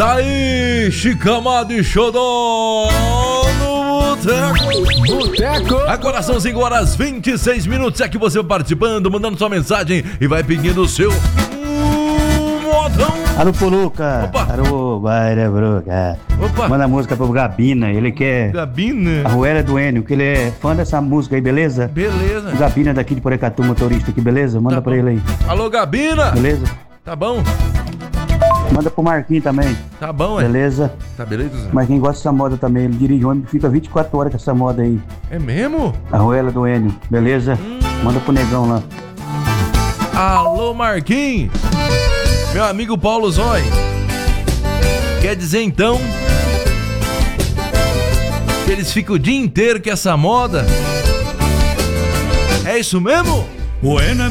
Tá aí, Chicamado e Xodó no Boteco. Agora são 5 horas 26 minutos. É que você vai participando, mandando sua mensagem e vai pedindo o seu modão. Alô, Poluca. Opa. Alô, Guaira Bruca. Opa. Manda a música pro Gabina, ele quer Gabina. a Ruela do Enio, que ele é fã dessa música aí, beleza? Beleza. O Gabina daqui de Porecatu, motorista aqui, beleza? Manda Tá pra bom. ele aí, Alô, Gabina. beleza? Tá bom? Manda pro Marquinhos também, Tá bom, é? beleza? Tá beleza? Marquinhos gosta dessa moda também, ele dirige ônibus, fica 24 horas com essa moda aí. É mesmo? A Ruela do Enio, beleza? Manda pro negão lá. Alô, Marquinhos. Meu amigo Paulo Zói. Quer dizer então que eles ficam o dia inteiro com essa moda? É isso mesmo? Buena